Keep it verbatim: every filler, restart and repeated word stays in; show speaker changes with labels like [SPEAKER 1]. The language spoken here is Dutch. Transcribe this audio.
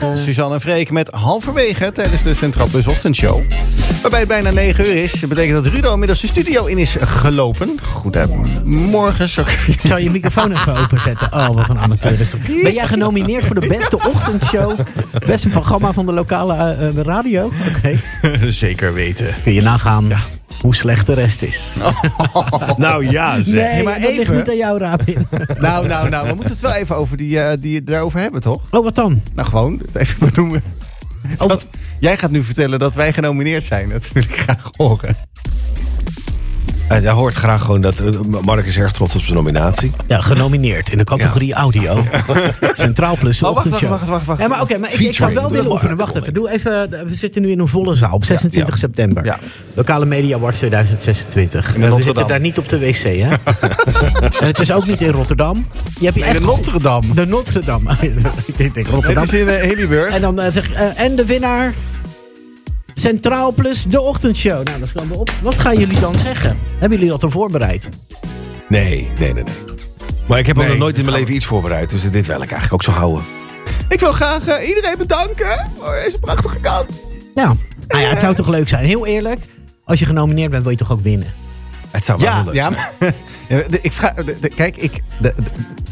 [SPEAKER 1] halverwege.
[SPEAKER 2] Suzanne en Freek met halverwege tijdens de Centraal Plus Ochtendshow. Waarbij het bijna negen uur is. Dat betekent dat Rudo inmiddels de studio in is gelopen. Goedemorgen. Zou ik
[SPEAKER 1] Zou je microfoon even openzetten? Oh, wat een amateur. Is toch... Ben jij genomineerd voor de beste ochtendshow? Beste programma van de lokale uh, radio? Oké. Okay.
[SPEAKER 2] Zeker weten.
[SPEAKER 1] Kun je nagaan ja. hoe slecht de rest is.
[SPEAKER 2] Oh.
[SPEAKER 3] Nou ja, zeg.
[SPEAKER 1] Nee,
[SPEAKER 2] nee, maar
[SPEAKER 1] dat
[SPEAKER 2] even.
[SPEAKER 1] ligt niet aan jou, Rabin.
[SPEAKER 2] Nou, nou, nou. We moeten het wel even over die, uh, die daarover hebben, toch?
[SPEAKER 1] Oh, wat dan?
[SPEAKER 2] Nou, gewoon even benoemen.
[SPEAKER 1] Oh.
[SPEAKER 2] Dat, jij gaat nu vertellen dat wij genomineerd zijn. Dat wil ik graag horen.
[SPEAKER 3] Hij hoort graag gewoon dat uh, Mark is erg trots op zijn nominatie.
[SPEAKER 1] Ja, genomineerd in de categorie ja. audio. Centraal Plus de
[SPEAKER 2] oh, wacht, wacht,
[SPEAKER 1] ochtendshow.
[SPEAKER 2] wacht, wacht, wacht.
[SPEAKER 1] Ja, maar oké, okay, maar ik, ik zou wel willen oefenen. Wacht even, doe even. We zitten nu in een volle zaal op zesentwintig
[SPEAKER 2] ja, ja.
[SPEAKER 1] september. Ja. Lokale Media Awards tweeduizend zesentwintig.
[SPEAKER 2] In
[SPEAKER 1] we zitten daar niet op de wc, hè? En het is ook niet in Rotterdam. Je hebt
[SPEAKER 2] nee,
[SPEAKER 1] echt
[SPEAKER 2] de Notre Dame.
[SPEAKER 1] De Notre Dame. Ik denk Rotterdam.
[SPEAKER 2] Het is in uh, Heliburg.
[SPEAKER 1] En dan uh, zeg uh, en de winnaar Centraal Plus de ochtendshow. Nou, dat staan we op. Wat gaan jullie dan zeggen? Hebben jullie dat dan voorbereid?
[SPEAKER 3] Nee, nee, nee, nee. Maar ik heb
[SPEAKER 2] nee,
[SPEAKER 3] ook nog nooit in mijn leven iets voorbereid. Dus dit wil ik eigenlijk ook zo houden.
[SPEAKER 2] Ik wil graag uh, iedereen bedanken voor deze prachtige kans.
[SPEAKER 1] Ja, nou ja, het zou toch leuk zijn. Heel eerlijk, als je genomineerd bent, wil je toch ook winnen?
[SPEAKER 3] Het zou wel
[SPEAKER 2] ja,
[SPEAKER 3] leuk
[SPEAKER 2] ja,
[SPEAKER 3] zijn.
[SPEAKER 2] Ja, ik vraag, de, de, kijk, ik... De, de,